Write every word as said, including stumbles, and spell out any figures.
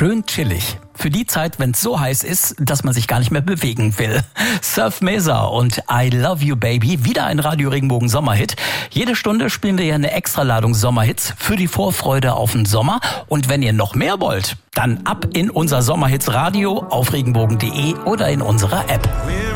Schön chillig. Für die Zeit, wenn es so heiß ist, dass man sich gar nicht mehr bewegen will. Surf Mesa und I Love You Baby, wieder ein Radio Regenbogen Sommerhit. Jede Stunde spielen wir ja eine Extraladung Sommerhits für die Vorfreude auf den Sommer. Und wenn ihr noch mehr wollt, dann ab in unser Sommerhits Radio auf regenbogen punkt de oder in unserer App.